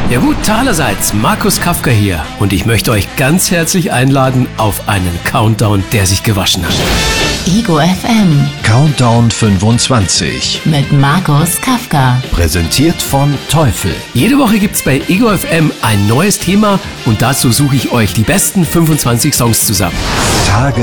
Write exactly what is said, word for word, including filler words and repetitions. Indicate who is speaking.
Speaker 1: Ja gut, allerseits, Markus Kafka hier und ich möchte euch ganz herzlich einladen auf einen Countdown, der sich gewaschen hat.
Speaker 2: Ego F M
Speaker 3: Countdown fünfundzwanzig.
Speaker 2: mit Markus Kafka.
Speaker 3: Präsentiert von Teufel.
Speaker 1: Jede Woche gibt's bei Ego F M ein neues Thema und dazu suche ich euch die besten fünfundzwanzig Songs zusammen.
Speaker 3: Tage